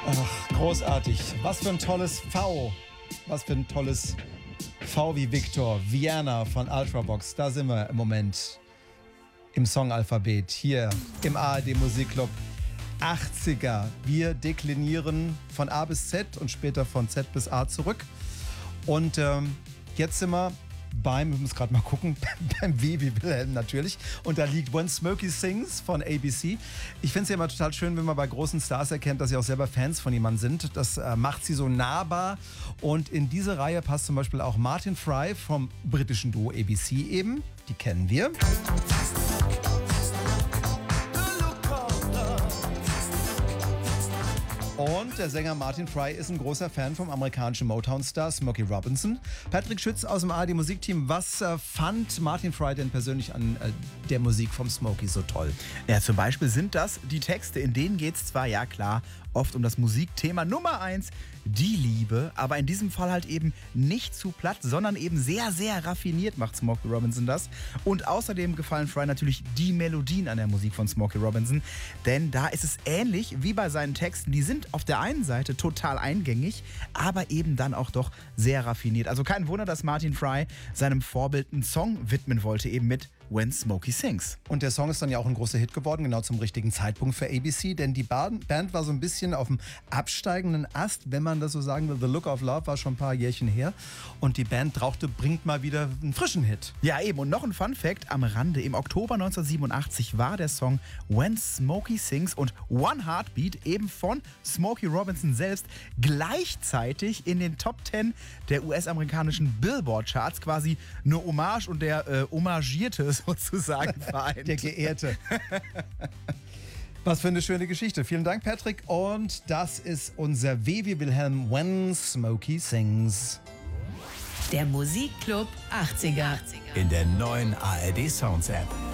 Ach, großartig. Was für ein tolles V. Was für ein tolles V wie Victor. Vienna von Ultravox. Da sind wir im Moment im Songalphabet. Hier im ARD Musikclub 80er. Wir deklinieren von A bis Z und später von Z bis A zurück. Und jetzt sind wir wir müssen gerade mal gucken, beim W wie Wilhelm natürlich. Und da liegt When Smokey Sings von ABC. Ich finde es ja immer total schön, wenn man bei großen Stars erkennt, dass sie auch selber Fans von jemandem sind. Das macht sie so nahbar. Und in diese Reihe passt zum Beispiel auch Martin Fry vom britischen Duo ABC eben. Die kennen wir. Und der Sänger Martin Fry ist ein großer Fan vom amerikanischen Motown-Star Smokey Robinson. Patrick Schütz aus dem ARD Musikteam, was fand Martin Fry denn persönlich an der Musik vom Smokey so toll? Ja, zum Beispiel sind das die Texte, in denen geht es zwar, ja klar, oft um das Musikthema Nummer 1, die Liebe, aber in diesem Fall halt eben nicht zu platt, sondern eben sehr, sehr raffiniert macht Smokey Robinson das. Und außerdem gefallen Fry natürlich die Melodien an der Musik von Smokey Robinson, denn da ist es ähnlich wie bei seinen Texten, die sind auf der einen Seite total eingängig, aber eben dann auch doch sehr raffiniert. Also kein Wunder, dass Martin Fry seinem Vorbild einen Song widmen wollte, eben mit When Smokey Sings. Und der Song ist dann ja auch ein großer Hit geworden, genau zum richtigen Zeitpunkt für ABC, denn die Band war so ein bisschen auf dem absteigenden Ast, wenn man das so sagen will. The Look of Love war schon ein paar Jährchen her und die Band bringt mal wieder einen frischen Hit. Ja eben, und noch ein Fun Fact am Rande. Im Oktober 1987 war der Song When Smokey Sings und One Heartbeat eben von Smokey Robinson selbst gleichzeitig in den Top 10 der US-amerikanischen Billboard-Charts, quasi eine Hommage und der Homagierte sozusagen vereint. Der Geehrte. Was für eine schöne Geschichte. Vielen Dank, Patrick. Und das ist unser W wie Wilhelm When Smokey Sings. Der Musikclub 80er. In der neuen ARD Sounds App.